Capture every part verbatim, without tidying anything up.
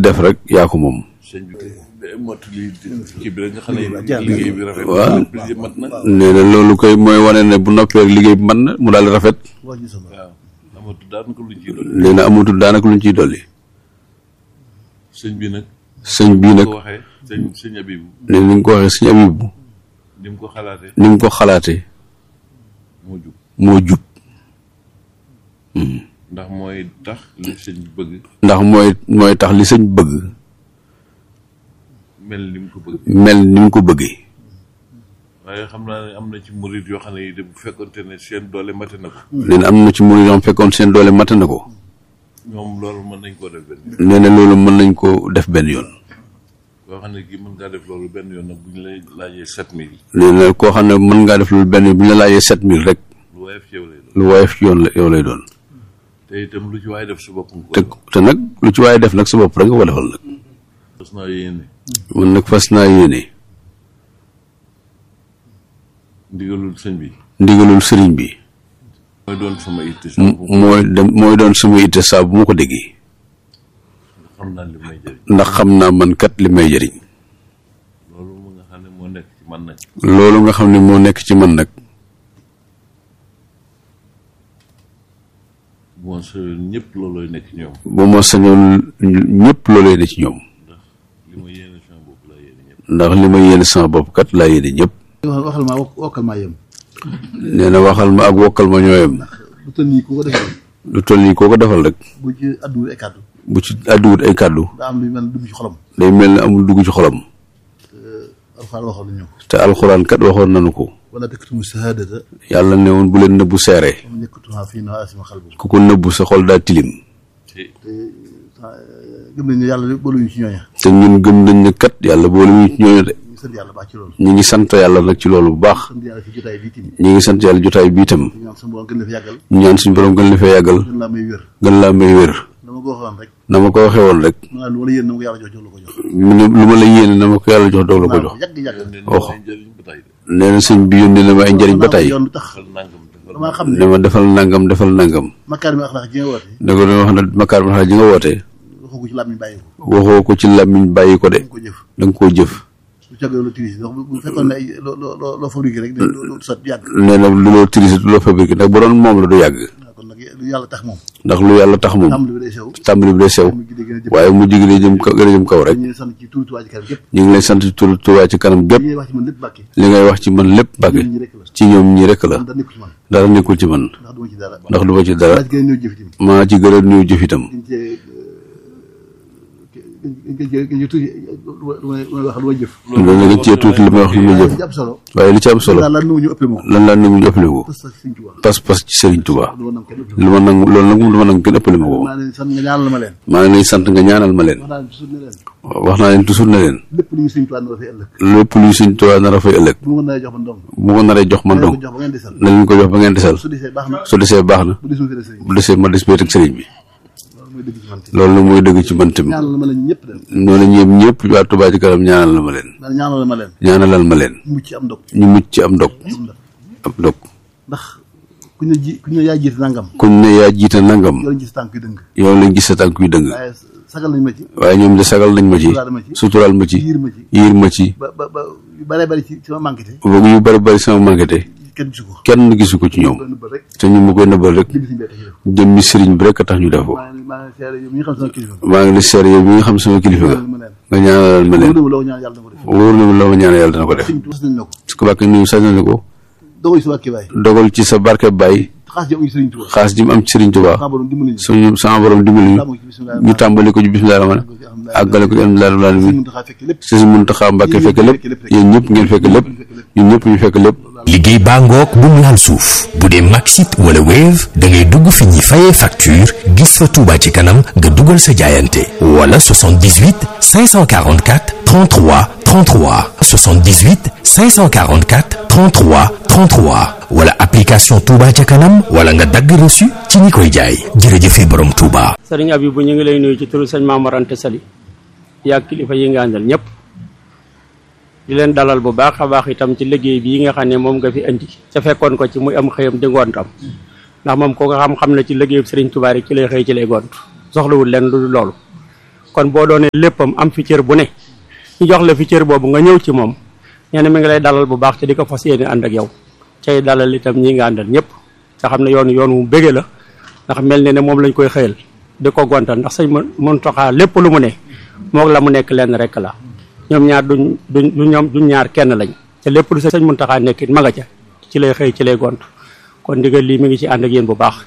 def rek yaa ko moom. sëñ bi mottali kii bi rek nga xam ne liggéey bi rafet. waaw mat na. nee na loolu koy mooy wane ne bu noppee rek liggéey bi mat na mu daal di rafet. waaw amatul daanaka luñ ciy dolli. nee na amatul daanaka luñ ciy dolli. sëñ bi nag. sëñ bii nag ko waxee sëñ sëñ Abibu. nee na ni nga ko waxee sëñ Abibu. ni mu ko xalaatee. ni mu ko xalaatee. moo jub moo jub. ndax mooy tax li sëñ bëgg. ndax mooy mooy tax li sëñ bëgg. mel ni mu ko bëgg. mel ni mu ko bëggee. waaye xam naa ne am na ci murid yoo xam ne bu fekkonte ne seen doole mate na ko. nee na am na ci murid yoo xam fekkoon seen doole mate na ko. ñoom loolu mën nañ koo def benn yoon. nee na loolu mën nañ ko def benn yoon. koo xam ne kii mën ngaa def loolu benn yoon nag bu ñu lay laajee sept mille. nee na koo xam ne mën ngaa def loolu benn yoon bu ñu la laajee sept mille rek. lu woyof ci yow lay doon. lu woyof ci yoon la yow lay doon. te itam lu ci waay def sa bopp nga ko. te te nag lu ci waay def nag sa bopp rek nga ko defal nag. fas naa yéene. man nag fas naa yéene. ndigalul sëñ bi. ndigalul sëriñ bi. mooy doon sama itte. mooy dem mooy doon sama itte saa bu ma ko déggee. xam naa li may jëriñ. ndax xam naa man kat li may jëriñ. loolu mu nga xam ne moo nekk ci man nag. loolu nga xam ne moo nekk ci man nag. bu ma sañoon ñëpp loolooy nekk ci ñoom. bu ma sañoon ñëpp loolooy ne ci ñoom. li ma yéene sama bopp laa yéene ñëpp. ndax li ma yéene sama bopp kat laa yéene ñëpp. waxal ma wokkal maa yem. nee na waxal ma ak wokkal ma ñooyam. lu toll nii ku ko defal. lu toll nii koo ko defal rek. bu ci àdduwul ay kàddu. bu ci àdduwut ay kàddu. daa am lu mel dugg ci xolam. day mel ne amul dugg ci xolam. alxuraan waxoon nañu ko. te alxuraan kat waxoon nañu ko. wala taktumu shahaadata. yàlla ne woon bu leen nëbbu seere. wa man yaktumha fa innahu aasimun qalbuhu. ku ko nëbbu sa xol daa tilim. te gëm nañ ne yàlla booluñu ci ñooña. te ñun gëm nañ ne kat yàlla booluñu ci ñooñu de. ñu sant yàlla baax ci loolu. ñu ngi sant yàlla nag ci loolu bu baax. sant yàlla fi jotaay bii tamit. ñu ngi sant yàlla jotaay bii itam. ñu ñaan suñu borom gën la fi yàggal. ñu ñaan suñu borom gën la fee yàggal. gën laa may wér. gën laa may wér. dama ko waxoon rek. na ma ko waxee woon rek. ma lu ma la yéen na ma ko yàlla jox jox la ko jox. mu ne lu ma la yéene na ma ko yàlla jox doog la ko jox. yàgg yàgg. wax nee na sëñ bi yónnee na ma ay njëriñ ba tey. yoon tax damaa xam ne. ne ma defal nangam defal nangam. makaarimi axlaaq ji nga woote. da ko doon wax ne makaarimi axlaaq ji nga woote. waxoo ko ci làmmiñ bàyyi ko. waxoo ko ci làmmiñ bàyyi ko de. da nga ko jëf. da nga koo jëf. bu cagee loo tiris ndax bu fekkoon ne ay loo loo loo fabriqué rek du sot yàgg. nee na lu loo tirise du loo fabriqué nag bu doon moom la du yàgg. kon nag lu yàlla tax moom. ndax lu yàlla tax moom. tàmbali bi day sew. tàmbali bi day sew. waaye mu jig day jëm kaw gën a jëm kaw rek. ñu ngi sant ci turu Touba ci kanam gépp. ñu ngi lay sant ci turu Touba ci kanam gépp. li ngay wax ci man lépp bàkke. li ngay wax ci man lépp bàkke. ci ñoom ñi rek la. dara nekkul ci man. dara nekkul ci man. ndax duma ci dara. ndax du ma ci dara. maa ci gën a néew jëf itam. maa ci gën a néew jëf itam. loolu nga cee tuuti li may wax li may jëf. waaye li ci am solo. lan laa nangu ñu ëppale ko. pas-pas ci Serigne Touba. lu ma nangu loolu nag moom lu ma nangu kenn ëppale ma ko. maa ngi sant nga ñaanal ma leen. maa ngi lay sant nga ñaanal ma leen. wax naa leen toujours ne leen. lépp lu ñu Serigne Touba nar a fay ëllëg. lépp lu ñu Serigne Touba nar a fay ëllëg. bu ma naree jox man dong. bu ma naree jox man dong. na leen ko jox ba ngeen desal. su desee baax na. su desee baax na. bu desee ma des beet ak Serigne bi. loolu nag mooy dëgg ci man tamit. ñaanal ma leen ñëpp de. noonu ñëpp ñëpp waa Touba ci kanam ñaanal na ma leen. ñaanal ma leen. ñaanalal ma leen. ñu mucc ci am dog. ñu mucc ci am dog. am dog. ndax kuñ ne ji kuñ ne yaa jiite nangam. kuñ ne yaa jiite nangam. yow lañ gis tànk yu dëng. yow lañ gis sa tànk yu dëng. waaye sagal nañ ma ci. waaye ñoom de sagal nañ ma ci. suturaal ma ci. yiir ma ci. yiir ma ci. ba ba ba yu bëree bëri ci sama manqué. boog yu bëri bëri sama manqué. kenn gisu ko. kenn gisu ko ci ñoom. te ñu ma koy nëbbal rek. jëmmi sëriñ bi rek a tax ñu def ko. maa ngi li seere yow mi nga xam sama kilifa ga. nga ñaanal ma leen. wóor na ma loo ma ñaanal yàlla dana ko def. su ko bàkkee ñu sañ nañu ko. dogal ci sa barke baay. xaas ji mu am ci Sëriñ Tuubaa. suñu sama borom dimbali ñu. ñu tàmbali ko ci bismillah rahmaan àggale ko ci alhamdulilah rabbil alamin. Sëriñ Muntaxa Mbàkke fekk lépp. yéen ñëpp ngeen fekk lépp. ñun ñëpp ñu fekk lépp. liggéey baa ngoog bu mu laal suuf bu dee Maxit wala Wave da ngay dugg fi ñuy fayee facture gis fa Touba ci kanam nga dugal sa jaayante wala soixante-dix-huit cinq cent quarante-quatre trente-trois trente-trois soixante-dix-huit cinq cent quarante-quatre trente-trois trente-trois wala application Touba ca kanam wala nga dagg reçu ci ñi koy jaay jërëjëfe borom Touba. Sëriñ Abibu ñu ngi lay nuyu ci turu sëñ Maam Mor Anta Sali yaa kilifa yi nga àndal ñëpp. di leen dalal bu baax a baax itam ci liggéey bii nga xam ne moom nga fi indi ca fekkoon ko ci muy am xëyam di ngontam ndax moom ko nga xam-xam ne ci liggéeyu Sëriñ Tuubaa rek ci lay xëy ci lay gont soxlawul leen lu loolu kon boo doonee léppam am fi cër bu ne ñu jox la fi cër boobu nga ñëw ci moom nee na mi ngi lay dalal bu baax te di ko fas yéene ànd ak yow cay dalal itam ñi nga àndal ñëpp nga xam ne yoonu yoon wu bége la ndax mel ne ne moom lañ koy xëyal di ko gontal ndax sëñ Muntaxa lépp lu mu ne moog la mu nekk lenn rek la ñoom ñaar duñ duñ du ñoom duñ ñaar kenn lañ te lépp lu sëñ Muntaxa nekk it ma nga ca ci lay xëy ci lay gont kon ndigal lii mi ngi ci ànd ak yéen bu baax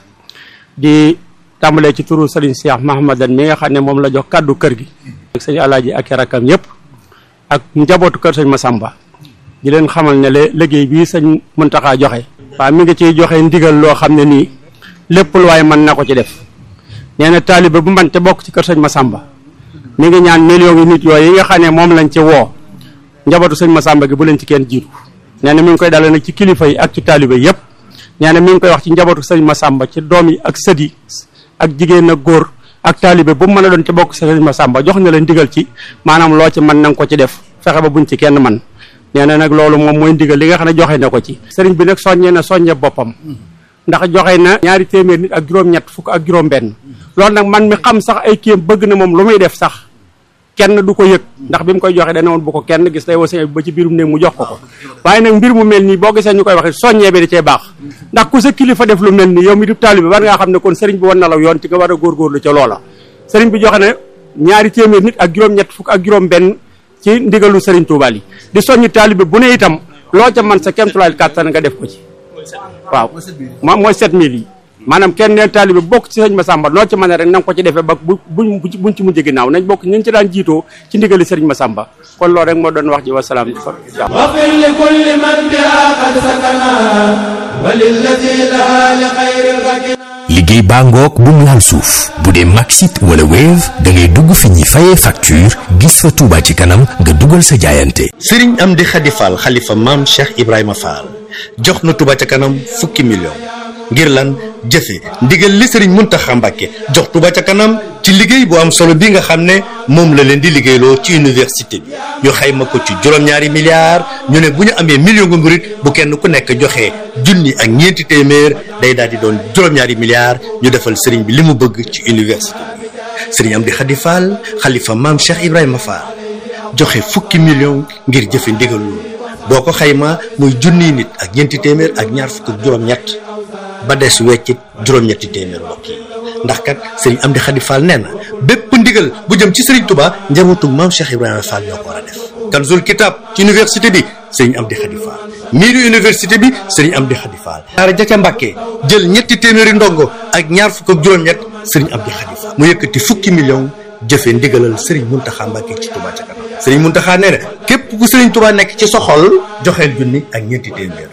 di tàmbalee ci turu sëriñ Cheikh Mahamadan mi nga xam ne moom la jox kàddu kër gi ak sëñ Alaaji ak rakam yëpp ak njabootu kër sëñ Masamba di leen xamal ne le liggéey bii sëñ Muntaxa joxe waaw mi ngi ciy joxe ndigal loo xam ne nii lépp lu waaye mën na ko ci def nee na taalibe bu man te bokk ci kër sëñ Masamba mi ngi ñaan millions yi nit yooyu yi nga xam ne moom lañ ci woo njabootu sëñ Masamba gi bu leen ci kenn jiitu nee na mi ngi koy dale nag ci kilifa yi ak ci taalibe yëpp nee na mi ngi koy wax ci njabootu sëñ Masamba ci doom yi ak sët yi ak jigéen ak góor ak taalibe bu mu mën a doon ci bokk sëñ Masamba jox na leen ndigal ci maanaam loo ci mën na nga ko ci def fexe ba buñ ci kenn man nee na nag loolu moom mooy ndigal li nga xam ne joxe na ko ci sëriñ bi nag soññee na soññe boppam ndax joxe na ñaari téeméer nit ak juróom-ñett fukk ak juróom-benn loolu nag man mi xam sax ay kéem bëgg na moom lu muy def sax kenn du ko yëg ndax bi mu koy joxe dana woon bu ko kenn gis day woo ba ci biirum néeg mu jox ko ko waaye nag mbir mu mel nii boo gisee ñu koy waxe soññee bi da cee baax ndax ku sa kilifa def lu mel nii yow mi di taalibe war ngaa xam ne kon sëriñ bi war na la yoon ci nga war a góorgóorlu ca loola sëriñ bi joxe na ñaari téeméer nit ak juróom-ñett fukk ak juróom-benn ci ndigalu sëriñ Tuubaa yi di soññi taalibe bu ne itam loo ca man sa kéemtulaay kàttan nga def ko ci waaw moom mooy sept mille yi maanaam kenn neen taalibe bokk ci sëñ Masamba loo ci mën a rek na nga ko ci defee ba bu buñ buñ ci mujj ginnaaw nañ bokk ñu ci daan jiitoo ci ndigali sëriñ Masamba kon loolu rek moo doon wax ji wasalaam wafir li kulli man biha qad sakana walillati laha li xayril rakina liggéey baa ngoog bu mu laal suuf bu dee Maxit wala Wave da ngay dugg fi ñuy fayee facture gis fa Touba ci kanam nga dugal sa jaayante. Serigne Amdi Khady Fall xalifa maam Cheikh Ibrahima Fall jox na Touba ca kanam fukki million ngir lan jëfe ndigal li Serigne Mountakha Mbacké jox Touba ca kanam ci liggéey bu am solo bi nga xam ne moom la leen di liggéeyloo ci université bi ñu xayma ko ci juróom-ñaari milliards ñu ne bu ñu amee million nga murit bu kenn ku nekk joxe junni ak ñeenti téeméer day daal di doon juróom-ñaari milliards ñu defal Serigne bi li mu bëgg ci université bi Serigne Amdi Khady Fall xalifa maam Cheikh Ibrahima Fall joxe fukki million ngir jëfe ndigal loolu boo ko xayma muy junniy nit ak ñeenti téeméer ak ñaar fukk ak juróom-ñett ba des weccit juróom-ñetti téeméer mbokk yi ndax kat Serigne Amdi Khady Fall nee na bépp ndigal bu jëm ci Serigne Touba njabootu maam Cheikh Ibrahima Fall ñoo ko war a def. Kanzul Kitab ci université bi Serigne Amdi Khady Fall miiru université bi Serigne Amdi Khady Fall. daara ja ca Mbàkke jël ñetti téeméeri ndongo ak ñaar fukk ak juróom-ñett Serigne Amdi Khady Fall mu yëkkati fukki million jëfe ndigalal Serigne Mountakha Mbacké ci Touba ca kanam Serigne Mountakha nee na képp ku Serigne Touba nekk ci sa xol joxeel junni ak ñeenti téeméer.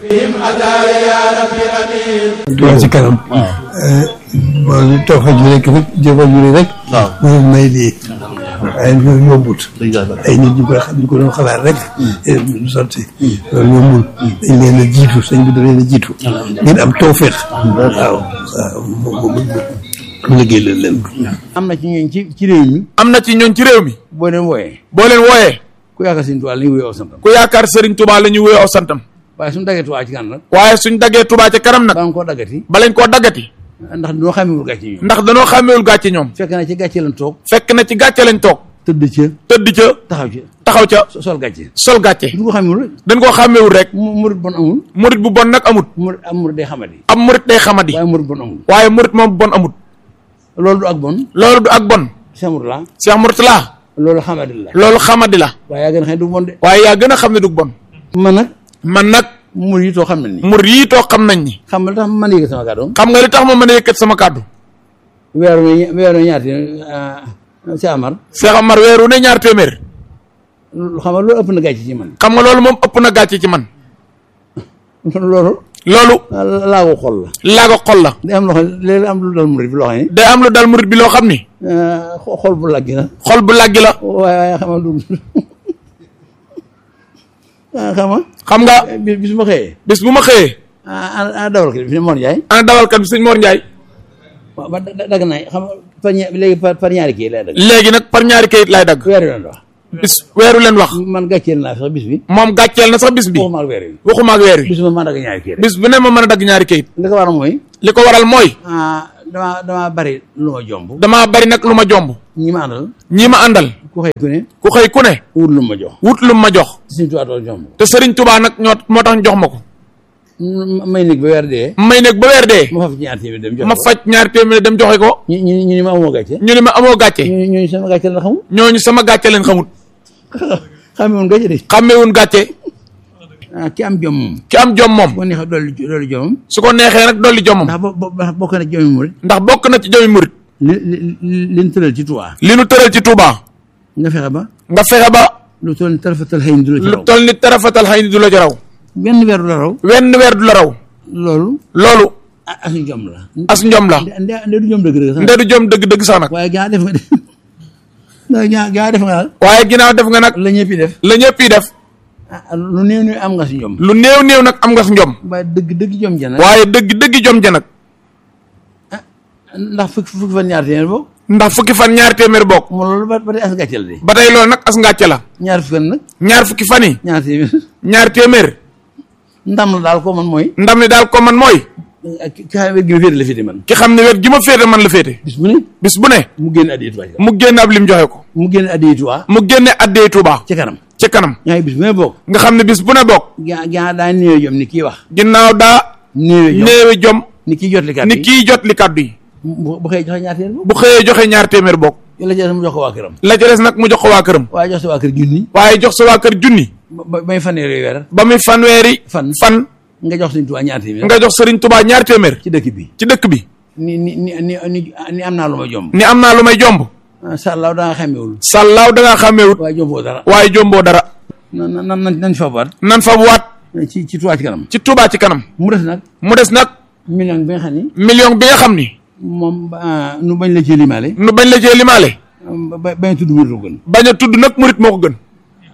Touba ci kanam. bon toog fa ju rek rek jëfal ju rek. waaw mooy may lii. waaye loolu yombut. ay nit ñu koy ñu ko doon xalaat rek. du sotti. loolu yombul. dañ leen a jiitu sëñ bi da leen a jiitu. ngeen am tawfeex. waaw waaw mu liggéey leen leen. am na ci ñooñ ci ci réew mi. am na ci ñooñ ci réew mi. boo leen wooyee. boo leen wooyee. ku yaakaar Serigne Touba la ñu wuyoo aw santam. ku yaakaar Serigne Touba la ñu wuyoo aw santam. waaye suñ daggee Touba ci kanam nag. waaye suñ daggee Touba ci kanam nag. ba nga koo daggati. ba lañ koo daggati. ndax dañoo xàmmewul gàcce ñoom. ndax dañoo xàmmewul gàcce ñoom. fekk na ci gàcce lañ toog. fekk na ci gàcce lañ toog. tëdd ca. tëdd ca. taxaw ca. taxaw ca. sol gàcce. sol gàcce. duñ ko xàmmewul rek. dañ koo xàmmewul rek. murit bon amul. murit bu bon nag amut. murit am murit day xamadi. am murit day xamadi. waaye murit bon amul. waaye murit moom bon amut. loolu du ak bon. loolu du ak bon. Cheikh Mourtala. Cheikh Mourtala. loolu xamadi la. loolu xamadi la. waaye yaa gën a xam ne du bon de. waaye yaa gën a xam ne du bon. man nag. man nag. murit yi too xam nañ ni. murit yi too xam nañ ni. xam nga li tax ma mën a yëkkat sama kàddu. xam nga li tax ma mën a yëkkat sama kàddu. weeru ne weeru ne ñaar Cheikh Amar. Cheikh Amar weeru ne ñaar téeméer. xam nga loolu ëpp na gàcce ci man. xam nga loolu moom ëpp na gàcce ci man. loolu. loolu. laago xol la. laago xol la. day am loo xam ne léeg am lu dal murit bi loo xam ne. day am lu dal murit bi loo xam ni. xol bu laggi la. xol bu laggi la. waaye waaye xam nga du xam nga. xam nga. bis bis bu ma xëyee. bis bu ma xëyee. ah ah dawalkat bi fi ne Mor Ndiaye. ah dawalkat bi sëñ Mor Ndiaye. waaw ba dagg naa xam nga par ña léegi par par ñaari kayit lay dagg. léegi nag par ñaari kayit lay dagg. weeru leen wax. bis weeru leen wax. man gàcceel naa sax bis bi. moom gàcceel na sax bis bi. waxuma ak weer wi. waxuma ak weer wi. bis bu ma mën a dagg ñaari kayit. bis bu ne ma mën a dagg ñaari kayit. li ko waral mooy. li ko waral mooy. ah damaa damaa bari lu ma jomb. damaa bari nag lu ma jomb. ñi ma àndal. ñi ma àndal. ku xëy ku ne. ku xëy ku ne. wut lu ma jox. wut lu ma jox. Sëriñ Tuubaa doon jomb. te Sëriñ Tuubaa nag ñoo moo tax jox ma ko. may nekk ba weer dee. may nekk ba weer dee. ma faj ñaar téeméer dem joxe ko. ma faj ñaar téeméer dem joxe ko. ñu ñu ñu ni ma amoo gàcce. ñu ni ma amoo gàcce. ñooñu sama gàcce leen xamul. ñooñu sama gàcce leen xamul. xamewuñ gàcce de. xamewuñ gàcce. ah ki am jom moom. ki am jom moom. su ko neexee dolli dolli jomam. su ko neexee nag dolli jomam. ndax bo bokk na ci jomi murit. ndax bokk na ci jomi murit. li li li ñu tëral ci Touba. li ñu tëral ci Touba. nga fexe ba. nga fexe ba. lu toll ni tarafatal xëy ni du la ci raw. lu toll ni tarafatal xëy ni du la ci raw. wenn weer du la raw. wenn weer du la raw. loolu. loolu. as njom la. as njom la. nde nde du jom dëgg dëgg sax. nde du jom dëgg dëgg sax nag. waaye gaa def nga def. gaa gaa def nga daal. waaye ginnaaw def nga nag. la ñëpp def. la ñëpp def. lu néew néew am nga si njom. lu néew néew nag am nga si njom. waaye dëgg dëgg jom ja nag. waaye dëgg dëgg jom ja nag. ndax fukki fukki fan ñaar téeméer bokk. ndax fukki fan ñaar téeméer bokk. moom loolu ba ba tey as ngàcce la de. ba tey loolu nag as ngàcce la. ñaar fukki fan nag. ñaar fukki fan yi. ñaar téeméer. ñaar téeméer. ndam la daal ko man mooy. ndam li daal ko man mooy. ki xam ne wet gi ma féete la féete man. ki xam ne wet gi ma féete man la féete. bis bu ne. bis bu ne. mu génne addiya Tuubaa. mu génne ab lim joxe ko. mu génne addiya Tuubaa. mu génne addiya Tuubaa. ci kanam. ci kanam. yaa ngi bis bu ne bokk. nga xam ne bis bu ne bokk. gaa gaa daa néewe jom ni kii wax. ginnaaw daa. néewe jom néewe jom. ni kii jot li kàddu yi ni kii jot li kàddu yi. bu bu xëyee joxe ñaar téeméer bokk. bu xëyee joxe ñaar téeméer bokk. la ca des mu jox ko waa këram. la ca des nag mu jox ko waa këram. waaye jox sa waa kër junni. waaye jox sa waa kër junni. ba ba muy fanweeri weer. ba muy fanweeri. fan fan. nga jox Sëriñ Tuubaa ñaar téeméer. nga jox Sëriñ Tuubaa ñaar téeméer. ci dëkk bi. ci dëkk bi. ni ni ni ni ni am naa lu may jomb. ni am naa lu may jomb. sàllaaw da nga xàmmewul. sàllaaw da nga xàmmewut. waaye jomboo dara. waaye jomboo dara. nan nan nan nañ fa waat. nan fa waat. ci ci Tuubaa ci kanam. ci Tuubaa ci kanam. mu des nag. mu des nag. million bi nga xam ni. million bi nga xam ni. moom nu bañ la cee limaale. nu bañ la cee limaale. ba bañ a tudd murit moo ko gën. bañ a tudd nag murit moo ko gën.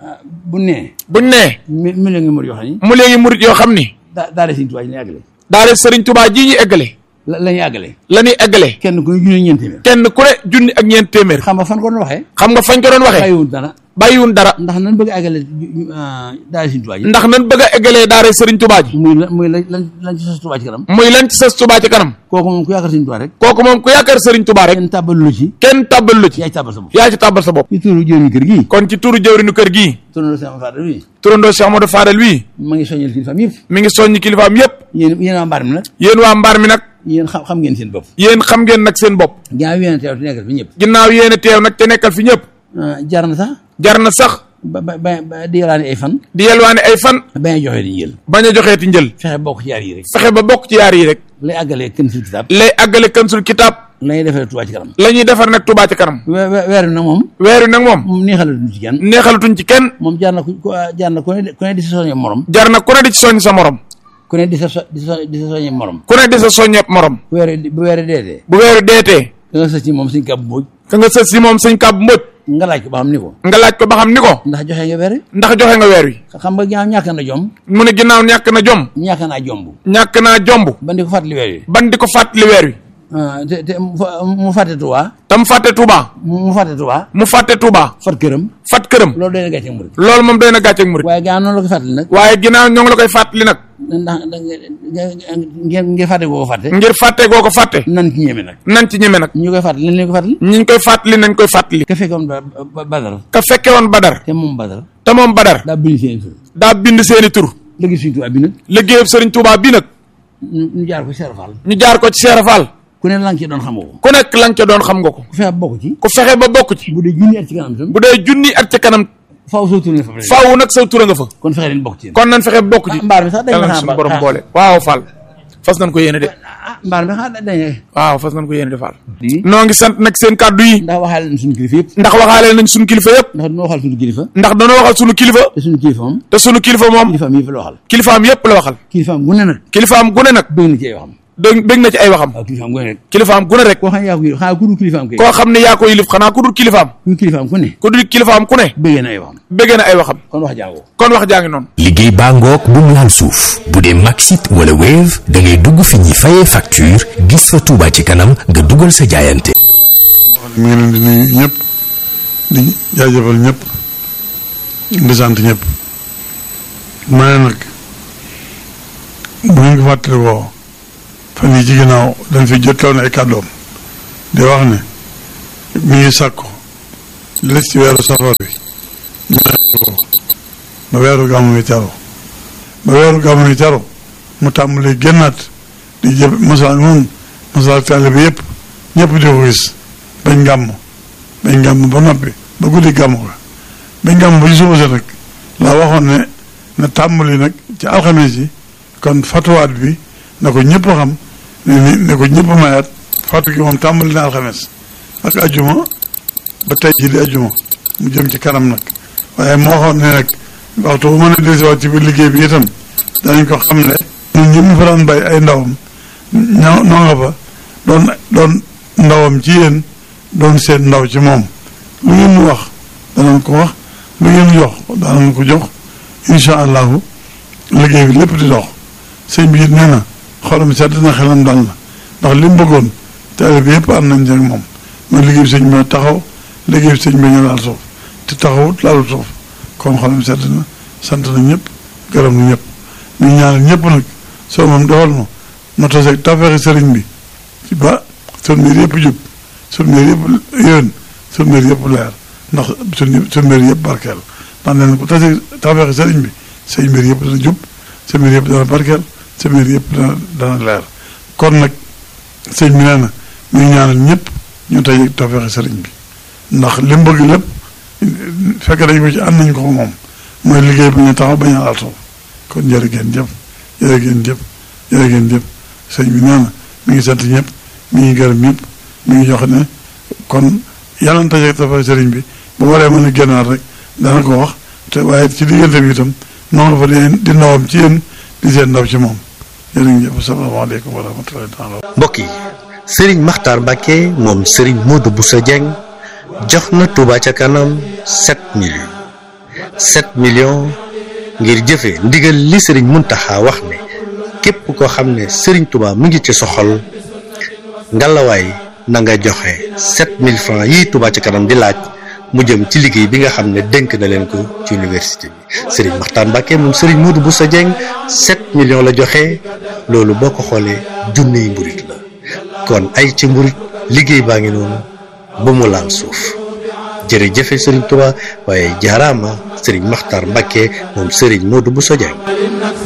bu nee. buñ nee. million ngi murit yoo xam ni. mu léegi murit yoo xam ni. daa daal Sëriñ Tuubaa ji ñuy eggale. daal Sëriñ Tuubaa ji ñuy eggale. la la ñuy eggale. la ñuy eggale. kenn ku ne junni ñeent téeméer. kenn ku ne junni ak ñeent téeméer. xam nga fan ko doon waxee. xam nga fañ ko doon waxee. bàyyiwul dara. bàyyiwun dara. ndax nan bëgg a eggale daara Sëriñ Tuubaa ji. ndax nan bëgg a eggalee daara Sëriñ Tuubaa ji. muy la muy lan lan ci sas Tuubaa ci kanam. muy lan ci sas Tuubaa ci kanam. kooku moom ku yaakaar Sëriñ Tuubaa rek. kooku moom ku yaakaar Sëriñ Tuubaa rek. kenn tàbbal lu ci. kenn tàbbal lu ci. yaa ci tàbbal sa bopp. yaa ci tàbbal sa bopp. ci turu jëwriñu kër gii. kon ci turu jëwriñu kër gii. turandoo Cheikh Amadou Fadal wii. turandoo Cheikh Amadou Fadal wii. ma ngi soññal kilifaam yëpp. mi ngi soññi kilifaam yëpp. yéen yéen waa mbaar mi nag. yéen waa mbaar mi nag. yéen xam xam ngeen seen bopp. yéen xam ngeen nag seen bopp. ginnaaw yéen a teew te nekkal fi ñëpp. ginnaaw yéen a teew nag te nekkal fi ñëpp. jar na sax. jar na sax. ba ba ba di yelwaane ay fan. di yelwaane ay fan. bañ a joxee di njël. bañ a joxeeti njël. fexe bokk ci yaar yi rek. fexe ba bokk ci yaar yi rek. lay àggalee Kanzul Kitaab. lay àggale Kanzul Kitaab. la ñuy defee Tuubaa ci kanam. la ñuy defar nag Tuubaa ci kanam. we weer wi nag moom. weer wi nag moom. moom neexalatuñ ci kenn. neexalatuñ ci kenn. moom jar na ku jar na ku ne ku ne di sa soññe morom. jar na ku ne di ci soññ sa morom. ku ne di sa so di sa di sa soññe morom. ku ne di sa soññeeb morom. bu weer bu weer deetee. bu weer deetee. da nga sës ci moom sëñ Kàbb Mbóoj. ka nga sës si moom sëñ Kàbb Mbóoj. nga laaj ko ba xam ni ko. nga laaj ko ba xam ni ko. ndax joxe nga weer wi. ndax joxe nga weer wi. xam nga ginnaaw ñàkk na jom. mu ne ginnaaw ñàkk na jom. ñàkk naa jomb. ñàkk naa jomb. ban di ko fàttali weer wi. ban di ko fàttali weer wi. te te mu fàtte Tuubaa. te mu fàtte Tuubaa. mu fàtte Tuubaa. mu fàtte Tuubaa. fat këram. fat këram. loolu doy na gàcce ak murit. loolu moom doy na gàcce ak murit. waaye ginnaaw noonu la koy fàttali nag. waaye ginnaaw ñoo ngi la koy fàttali nag. ndax ngeen ngeen fàtte goo ko fàtte. ngir fàtte goo ko fàtte. nan ci ñeme nag. nan ci ñeme nag. ñu koy fàttali lan lañ ko fàttali. ñi ñu koy fàttali nañ koy fàttali. ka fekke woon Badar. ka fekke woon Badar. te moom Badar. te moom Badar. daa bind seeni tur. daa bind seeni tur. liggéey Sëriñ Tuubaa bi nag. liggéeyub Sëriñ Tuubaa bi nag. ñu jaar ko Cheikh Fall. ñu jaar ko ci Cheikh Fall. ku ne la nga ci doon xam nga ko. ku nekk la nga ca doon xam nga ko. ku fexe ba bokk ci. ku fexe ba bokk ci. bu dee junni at ci kanam itam. bu dee junni at ci kanam. faaw soo tur nga fa. faaw nag sa tur nga fa. kon fexe leen bokk ci. kon nan fexe ba bokk ci. mbaar mi sax dañ yàlla na suñu borom boole. waaw Fall fas nañ ko yéene de. mbaar mi sax dañ waaw fas nañ ko yéene de Fall. noo ngi sant nag seen kàddu yi. ndax waxaale nañ suñu kilifa yëpp. ndax waxaale nañ suñu kilifa yëpp. ndax dañoo waxal suñu kilifa. ndax dañoo waxal suñu kilifa. te suñu kilifa moom. te suñu kilifa moom. kilifaam yëpp la waxal. kilifaam yëpp la waxal. kilifaam gu ne nag. kilifaam gu ne nag. bëgg na ci ay waxam. dégg dégg na ci ay waxam. waaw kilifaam gu ne rek. kilifaam gu ne rek. koo xam ne yaa ko yilif xanaa ku dul kilifaam kay. koo xam ne yaa ko yilif xanaa ku dul kilifaam. ku kilifaam ku ne. ku dul kilifaam ku ne. bëggee na ay waxam. bëggee na ay waxam. kon wax jàngoo. kon wax jaa ngi noonu. liggéey baa ngoog bu mu laal suuf bu dee Maxit wala Wave da ngay dugg fi ñuy fayee facture gis fa Touba ci kanam nga dugal sa jaayante. mi ngi leen di nuyu ñëpp di jaajëfal ñëpp di sant ñëpp ma ne nag bu ngeen ko fàttali woo fan yi ci ginnaaw dañ fi jotloon ay kàddoom di wax ne mi ngi sàkku les ci weeru safar bi ñu ba weeru gàmmu wi teru ba weeru gàmmu wi teru mu tàmbalee génnaat di jëf masal moom masal taalibe bi yëpp ñëpp di ko gis bañ gàmm bañ gàmm ba noppi ba guddi gàmm ko bañ gàmm ba ci suba sa nag laa waxoon ne na tàmbali nag ci alxames yi kon fatuwaat bi na ko ñëpp xam ne ne ko ñëpp mayaat fatu gi moom tàmbali na alxames ak ajuma ba tey ji di ajuma mu jëm ci kanam nag waaye moo waxoon ne nag waxtu bu mën a dellusiwaat ci biir liggéey bi itam danañ ko xam ne ñun ñi mu fa daan bay ay ndawam ñoo noo nga fa doon doon ndawam ci yéen doon seen ndaw ci moom lu ngeen mu wax danañ ko wax lu ngeen jox danañ ko jox incha allahu liggéey bi lépp di dox sëñ bi it nee na xolam sedd na xelam dal na ndax li mu bëggoon taalibe bi yëpp am nañ ci ak moom mooy liggéey bi sëñ bi taxaw liggéey bi sëñ bi ñu laal suuf te taxawut laalu suuf kon xolam sedd na sant na ñëpp gërëm na ñëpp ñu ñaanal ñëpp nag soo moom defal ma ma taseeg tafeexi sëriñ bi ci ba sun mbir yëpp jub sun mbir yëpp yéen sun mbir yëpp leer ndax sun sun mbir yëpp barkeel ndax nee na ku taseeg tafeexi sëriñ bi say mbir yëpp dana jub sa mbir yëpp dana barkeel sa mbir yëpp dana dana leer kon nag sëñ bi nee na ñu ñaanal ñëpp ñu taseeg tafeexi sëriñ bi ndax li mu bëgg lépp fekk dañ ko ci ànd nañ ko ko moom mooy liggéey bi ñu taxaw bañ a laal suuf kon jërë ngeen jëf jërë ngeen jëf jërë ngeen jëf sëñ bi nee na mi ngi sant ñëpp mi ngi gërëm ñëpp mi ngi jox ne kon yàlla na taseeg tafeexi sëriñ bi bu waree mën a génnaat rek dana ko wax te waaye ci diggante bi itam noonu fa di di ndawam ci yéen di seen ndaw ci moom jërë ngeen jëf asalaamaaleykum wa rahmatullahi taala. mbokk yi Serigne Makhtar Mbacké moom Serigne Modou Bousso Dieng jox na Touba ca kanam sept millions sept millions ngir jëfe ndigal li Serigne Mountakha wax ne képp koo xam ne Serigne Touba mu ngi ci soxol ngalawaay na nga joxe sept mille francs yi Touba ca kanam di laaj mu jëm ci liggéey bi nga xam ne dénk na leen ko ci université bi Serigne Makhtar Mbacké moom Serigne Modou Bousso Dieng sept millions la joxe loolu boo ko xoolee junniy mburit la kon ay ci mburit liggéey baa ngi noonu ba mu laal suuf jërëjëfe Serigne Touba waaye jaaraama Serigne Makhtar Mbacké moom Serigne Modou Bousso Dieng